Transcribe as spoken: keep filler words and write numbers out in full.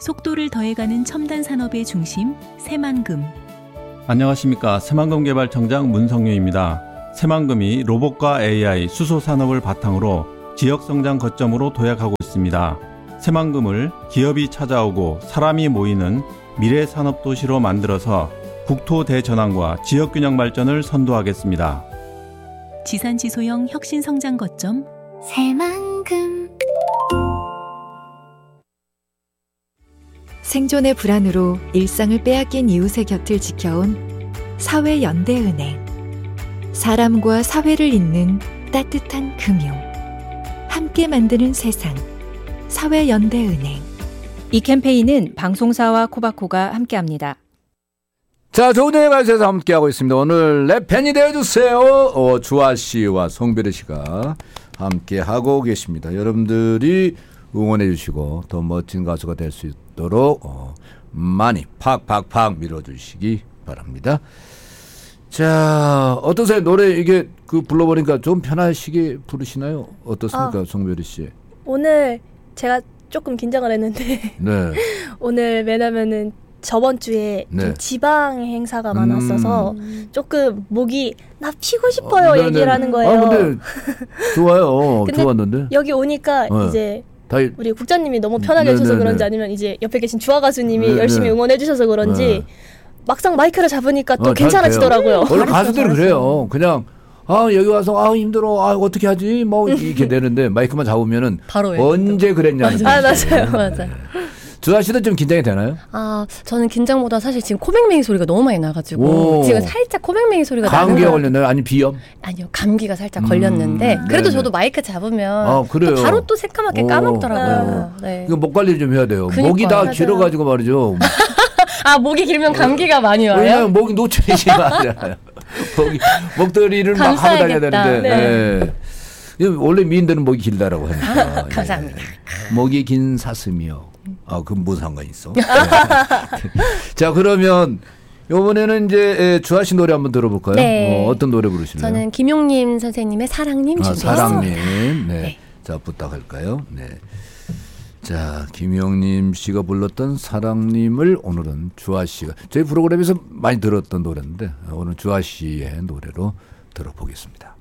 속도를 더해가는 첨단 산업의 중심 새만금. 안녕하십니까. 새만금개발청장 문성유입니다. 새만금이 로봇과 에이아이, 수소 산업을 바탕으로 지역 성장 거점으로 도약하고 있습니다. 새만금을 기업이 찾아오고 사람이 모이는 미래 산업 도시로 만들어서 국토 대전환과 지역 균형 발전을 선도하겠습니다. 지산지소형 혁신 성장 거점 새만금. 생존의 불안으로 일상을 빼앗긴 이웃의 곁을 지켜온 사회연대은행. 사람과 사회를 잇는 따뜻한 금융. 함께 만드는 세상. 사회연대은행. 이 캠페인은 방송사와 코바코가 함께합니다. 자, 좋은 여행 가셔서 함께하고 있습니다. 오늘 랩 팬이 되어주세요. 어, 주아 씨와 송별이 씨가 함께하고 계십니다. 여러분들이 응원해 주시고 더 멋진 가수가 될 수 있도록 어, 많이 팍팍팍 밀어주시기 바랍니다. 자, 어떠세요? 노래 이게 그 불러보니까 좀 편하시게 부르시나요? 어떻습니까, 아, 송별이 씨? 오늘 제가 조금 긴장을 했는데 네. 오늘 왜냐면은 저번 주에 네. 좀 지방 행사가 많았어서 음. 조금 목이 나 피고 싶어요 어, 얘기를 하는 거예요. 아, 근데 좋아요. 근데 좋았는데 여기 오니까 네. 이제 우리 국장님이 너무 편하게 해주셔서 그런지 아니면 이제 옆에 계신 주아 가수님이 네네. 열심히 응원해 주셔서 그런지 네. 막상 마이크를 잡으니까 또 어, 괜찮아지더라고요. 원래 가수들은 그래요. 그냥 아 여기 와서 아 힘들어 아 어떻게 하지 뭐 이렇게 되는데 마이크만 잡으면은 바로 언제 그랬냐는 아 맞아요 맞아. 주아 씨는 좀 긴장이 되나요? 아 저는 긴장보다 사실 지금 코맹맹이 소리가 너무 많이 나가지고 오. 지금 살짝 코맹맹이 소리가 나는 감기가 걸렸나요? 아니 비염? 아니요 감기가 살짝 음. 걸렸는데 그래도 네네. 저도 마이크 잡으면 아, 또 바로 또 새까맣게 오. 까먹더라고요. 네. 이거 목 관리 좀 해야 돼요. 그러니까, 목이 다 맞아요. 길어가지고 말이죠. 아 목이 길면 감기가 많이 와요? 왜냐면 목이 노출이 심하잖아요. 목이 목도리를 막 하고 다녀야 되는데. 네. 네. 원래 미인들은 목이 길다라고 하니까. 아, 감사합니다. 예. 목이 긴 사슴이요. 아, 그럼 무슨 상관 있어? 자, 그러면 이번에는 이제 주아 씨 노래 한번 들어볼까요? 네. 어, 어떤 노래 부르실래요? 저는 김용림 선생님의 사랑님 아, 준비했습니다. 사랑님. 네. 네. 자, 부탁할까요? 네. 자, 김용림 씨가 불렀던 사랑님을 오늘은 주아 씨가 저희 프로그램에서 많이 들었던 노래인데 오늘 주아 씨의 노래로 들어보겠습니다.